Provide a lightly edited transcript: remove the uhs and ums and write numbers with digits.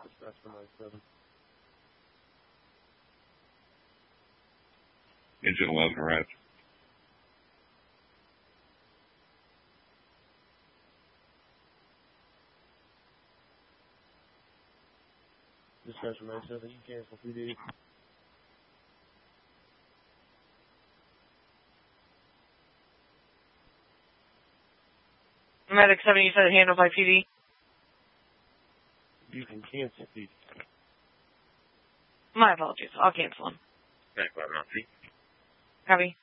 That's for my 7. Engine 11 red. Dispatch for 9-7, you cancel PD. Medic 7, you said handled by PD? You can cancel PD. My apologies. I'll cancel him. Back by Mountie. Copy.